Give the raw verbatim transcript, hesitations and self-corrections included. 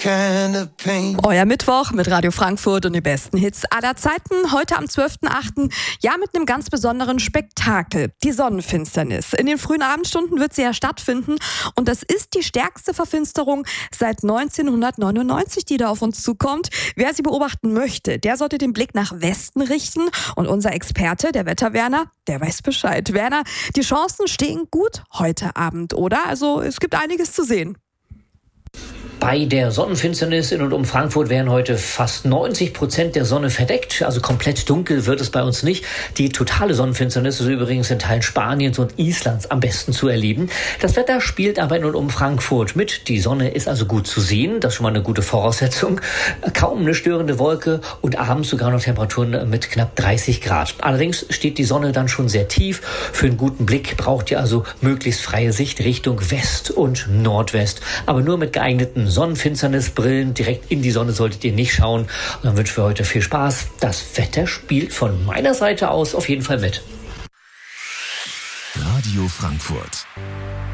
kind of pain. Euer Mittwoch mit Radio Frankfurt und den besten Hits aller Zeiten. Heute am zwölften achten Ja, mit einem ganz besonderen Spektakel. Die Sonnenfinsternis. In den frühen Abendstunden wird sie ja stattfinden. Und das ist die stärkste Verfinsterung seit neunzehnhundertneunundneunzig, die da auf uns zukommt. Wer sie beobachten möchte, der sollte den Blick nach Westen richten. Und unser Experte, der Wetterwerner, der weiß Bescheid. Werner, die Chancen stehen gut heute Abend, oder? Also es gibt einiges zu sehen. Bei der Sonnenfinsternis in und um Frankfurt werden heute fast neunzig Prozent der Sonne verdeckt. Also komplett dunkel wird es bei uns nicht. Die totale Sonnenfinsternis ist übrigens in Teilen Spaniens und Islands am besten zu erleben. Das Wetter spielt aber in und um Frankfurt mit. Die Sonne ist also gut zu sehen. Das ist schon mal eine gute Voraussetzung. Kaum eine störende Wolke und abends sogar noch Temperaturen mit knapp dreißig Grad. Allerdings steht die Sonne dann schon sehr tief. Für einen guten Blick braucht ihr also möglichst freie Sicht Richtung West und Nordwest. Aber nur mit geeigneten Sonnenfinsternisbrillen direkt in die Sonne solltet ihr nicht schauen. Und dann wünschen wir heute viel Spaß. Das Wetter spielt von meiner Seite aus auf jeden Fall mit. Radio Frankfurt.